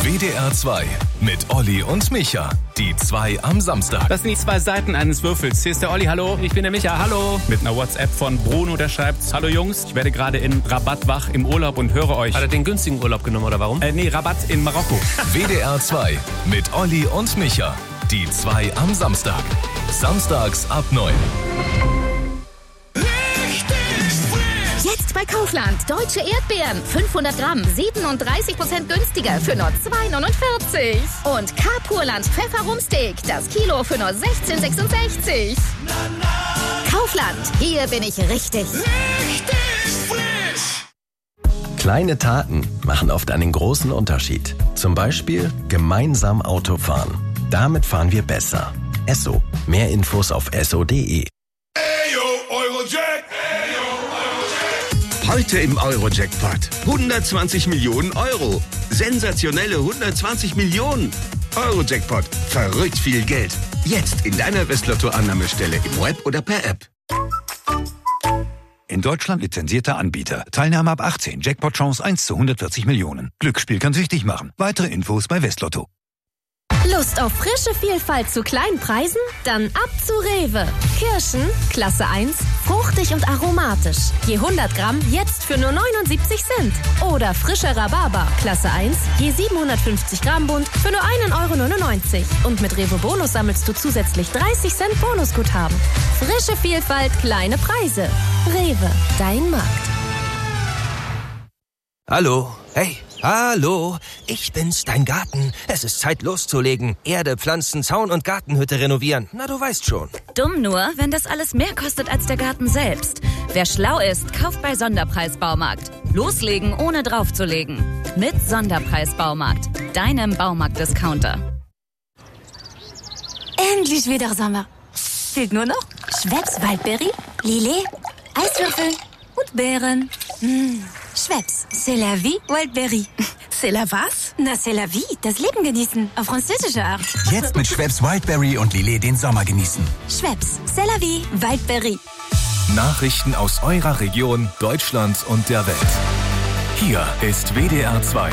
WDR 2 mit Olli und Micha. Die 2 am Samstag. Das sind die 2 Seiten eines Würfels. Hier ist der Olli, hallo. Ich bin der Micha, hallo. Mit einer WhatsApp von Bruno, der schreibt: Hallo Jungs, ich werde gerade in Rabat wach im Urlaub und höre euch. Hat er den günstigen Urlaub genommen oder warum? Nee, Rabat in Marokko. WDR 2 mit Olli und Micha. Die 2 am Samstag. Samstags ab 9. Jetzt bei Kaufland. Deutsche Erdbeeren. 500 Gramm. 37% günstiger für nur 2,49. Und Carpurland Pfefferrumsteak. Das Kilo für nur 16,66. Kaufland. Hier bin ich richtig. Kleine Taten machen oft einen großen Unterschied. Zum Beispiel gemeinsam Auto fahren. Damit fahren wir besser. Esso. Mehr Infos auf esso.de. Heute im Euro-Jackpot 120 Millionen Euro. Sensationelle 120 Millionen. Euro-Jackpot. Verrückt viel Geld. Jetzt in deiner Westlotto-Annahmestelle im Web oder per App. In Deutschland lizenzierter Anbieter. Teilnahme ab 18. Jackpot-Chance 1 zu 140 Millionen. Glücksspiel kann süchtig machen. Weitere Infos bei Westlotto. Lust auf frische Vielfalt zu kleinen Preisen? Dann ab zu Rewe. Kirschen, Klasse 1, fruchtig und aromatisch. Je 100 Gramm jetzt für nur 79 Cent. Oder frischer Rhabarber, Klasse 1, je 750 Gramm Bund für nur 1,99 €. Und mit Rewe Bonus sammelst du zusätzlich 30 Cent Bonusguthaben. Frische Vielfalt, kleine Preise. Rewe, dein Markt. Hallo, hey, hallo, ich bin's, dein Garten. Es ist Zeit loszulegen. Erde, Pflanzen, Zaun und Gartenhütte renovieren. Na, du weißt schon. Dumm nur, wenn das alles mehr kostet als der Garten selbst. Wer schlau ist, kauft bei Sonderpreis-Baumarkt. Loslegen, ohne draufzulegen. Mit Sonderpreis-Baumarkt, deinem Baumarkt-Discounter. Endlich wieder Sommer. Fehlt nur noch Schweppes Waldbeere, Lillet, Eiswürfel und Beeren. Schweppes, c'est la vie, Wildberry. C'est la was? Na, c'est la vie, das Leben genießen, auf französische Art. Jetzt mit Schweppes Wildberry und Lillet den Sommer genießen. Schweppes, c'est la vie, Wildberry. Nachrichten aus eurer Region, Deutschland und der Welt. Hier ist WDR 2.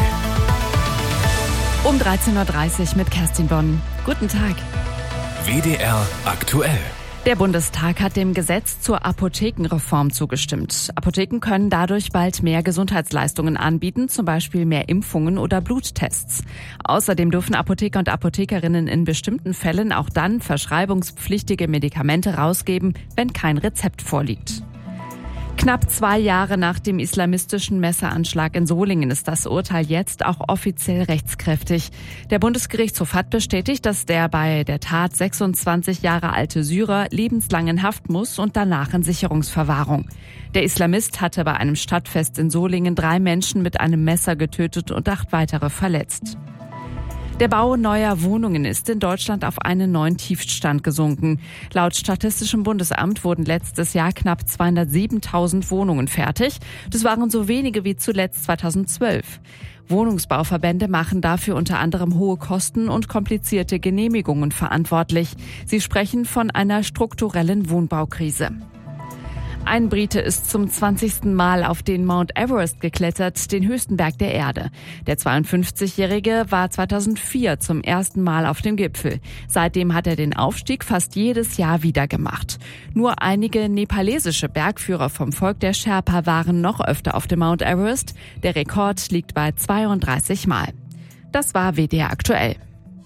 Um 13.30 Uhr mit Kerstin Bonn. Guten Tag. WDR aktuell. Der Bundestag hat dem Gesetz zur Apothekenreform zugestimmt. Apotheken können dadurch bald mehr Gesundheitsleistungen anbieten, zum Beispiel mehr Impfungen oder Bluttests. Außerdem dürfen Apotheker und Apothekerinnen in bestimmten Fällen auch dann verschreibungspflichtige Medikamente rausgeben, wenn kein Rezept vorliegt. Knapp 2 Jahre nach dem islamistischen Messeranschlag in Solingen ist das Urteil jetzt auch offiziell rechtskräftig. Der Bundesgerichtshof hat bestätigt, dass der bei der Tat 26 Jahre alte Syrer lebenslang in Haft muss und danach in Sicherungsverwahrung. Der Islamist hatte bei einem Stadtfest in Solingen 3 Menschen mit einem Messer getötet und 8 weitere verletzt. Der Bau neuer Wohnungen ist in Deutschland auf einen neuen Tiefstand gesunken. Laut Statistischem Bundesamt wurden letztes Jahr knapp 207.000 Wohnungen fertig. Das waren so wenige wie zuletzt 2012. Wohnungsbauverbände machen dafür unter anderem hohe Kosten und komplizierte Genehmigungen verantwortlich. Sie sprechen von einer strukturellen Wohnbaukrise. Ein Brite ist zum 20. Mal auf den Mount Everest geklettert, den höchsten Berg der Erde. Der 52-Jährige war 2004 zum ersten Mal auf dem Gipfel. Seitdem hat er den Aufstieg fast jedes Jahr wieder gemacht. Nur einige nepalesische Bergführer vom Volk der Sherpa waren noch öfter auf dem Mount Everest. Der Rekord liegt bei 32 Mal. Das war WDR aktuell.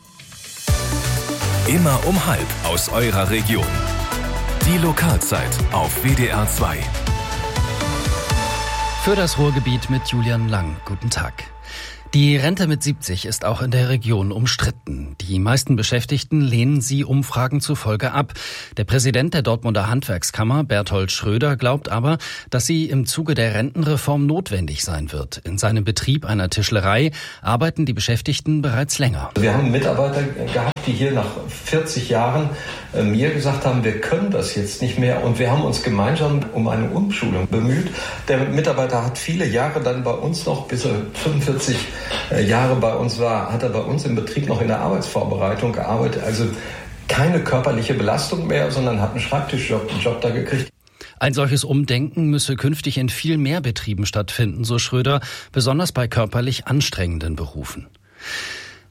Immer um 12 aus eurer Region. Die Lokalzeit auf WDR 2. Für das Ruhrgebiet mit Julian Lang. Guten Tag. Die Rente mit 70 ist auch in der Region umstritten. Die meisten Beschäftigten lehnen sie Umfragen zufolge ab. Der Präsident der Dortmunder Handwerkskammer, Berthold Schröder, glaubt aber, dass sie im Zuge der Rentenreform notwendig sein wird. In seinem Betrieb einer Tischlerei arbeiten die Beschäftigten bereits länger. Wir haben Mitarbeiter gehabt, die hier nach 40 Jahren mir gesagt haben, wir können das jetzt nicht mehr, und wir haben uns gemeinsam um eine Umschulung bemüht. Der Mitarbeiter hat viele Jahre dann bei uns noch, bis er 45 Jahre bei uns war, hat er bei uns im Betrieb noch in der Arbeitsvorbereitung gearbeitet. Also keine körperliche Belastung mehr, sondern hat einen Schreibtischjob, da gekriegt. Ein solches Umdenken müsse künftig in viel mehr Betrieben stattfinden, so Schröder, besonders bei körperlich anstrengenden Berufen.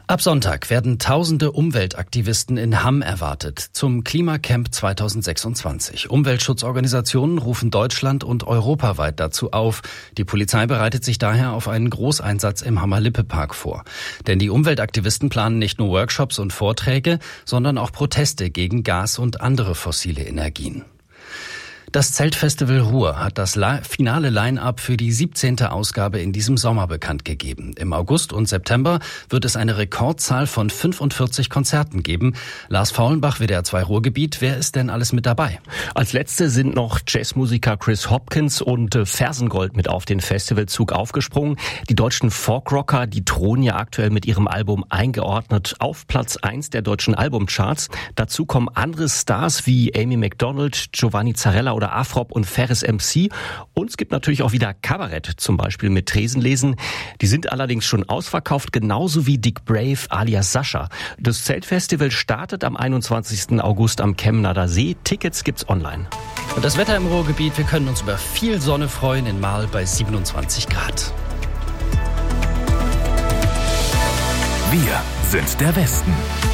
Ab Sonntag werden tausende Umweltaktivisten in Hamm erwartet zum Klimacamp 2026. Umweltschutzorganisationen rufen Deutschland und europaweit dazu auf. Die Polizei bereitet sich daher auf einen Großeinsatz im Hammer-Lippe-Park vor. Denn die Umweltaktivisten planen nicht nur Workshops und Vorträge, sondern auch Proteste gegen Gas und andere fossile Energien. Das Zeltfestival Ruhr hat das finale Line-up für die 17. Ausgabe in diesem Sommer bekannt gegeben. Im August und September wird es eine Rekordzahl von 45 Konzerten geben. Lars Faulenbach, WDR 2 Ruhrgebiet, wer ist denn alles mit dabei? Als letzte sind noch Jazzmusiker Chris Hopkins und Fersengold mit auf den Festivalzug aufgesprungen. Die deutschen Folkrocker, die thronen ja aktuell mit ihrem Album eingeordnet auf Platz 1 der deutschen Albumcharts. Dazu kommen andere Stars wie Amy Macdonald, Giovanni Zarella oder Afrop und Ferris MC. Und es gibt natürlich auch wieder Kabarett, zum Beispiel mit Tresenlesen. Die sind allerdings schon ausverkauft, genauso wie Dick Brave alias Sascha. Das Zeltfestival startet am 21. August am Chemnader See. Tickets gibt's online. Und das Wetter im Ruhrgebiet, wir können uns über viel Sonne freuen, in Marl bei 27 Grad. Wir sind der Westen.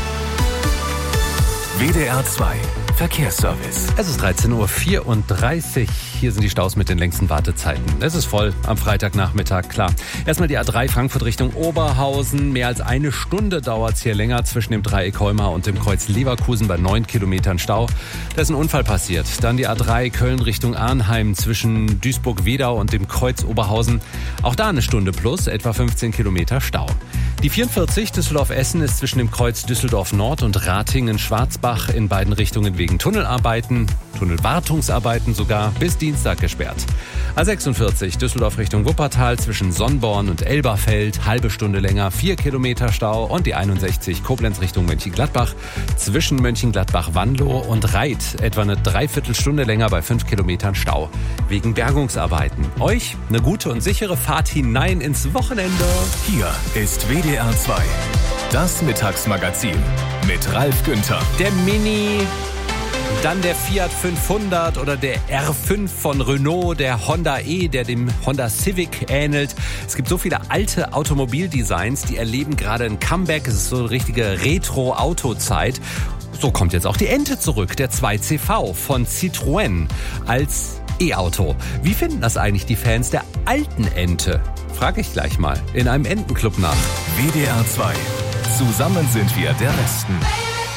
WDR 2 Verkehrsservice. Es ist 13.34 Uhr. Hier sind die Staus mit den längsten Wartezeiten. Es ist voll am Freitagnachmittag, klar. Erstmal die A3 Frankfurt Richtung Oberhausen. Mehr als eine Stunde dauert es hier länger zwischen dem Dreieck Heumar und dem Kreuz Leverkusen bei 9 Kilometern Stau. Da ist ein Unfall passiert. Dann die A3 Köln Richtung Arnheim zwischen Duisburg-Wedau und dem Kreuz Oberhausen. Auch da eine Stunde plus, etwa 15 Kilometer Stau. Die 44 Düsseldorf-Essen ist zwischen dem Kreuz Düsseldorf-Nord und Ratingen-Schwarzbach in beiden Richtungen wegen Tunnelarbeiten, Tunnelwartungsarbeiten sogar, bis Dienstag gesperrt. A46 Düsseldorf Richtung Wuppertal zwischen Sonnborn und Elberfeld, halbe Stunde länger, 4 Kilometer Stau. Und die 61 Koblenz Richtung Mönchengladbach zwischen Mönchengladbach-Wanlo und Reit etwa eine Dreiviertelstunde länger bei 5 Kilometern Stau wegen Bergungsarbeiten. Euch eine gute und sichere Fahrt hinein ins Wochenende. Hier ist WDR 2, das Mittagsmagazin mit Ralf Günther. Der Mini, dann der Fiat 500 oder der R5 von Renault, der Honda E, der dem Honda Civic ähnelt. Es gibt so viele alte Automobildesigns, die erleben gerade ein Comeback. Es ist so eine richtige Retro-Autozeit. So kommt jetzt auch die Ente zurück, der 2CV von Citroën als E-Auto. Wie finden das eigentlich die Fans der alten Ente? Frage ich gleich mal in einem Entenclub nach. WDR 2. Zusammen sind wir der Westen.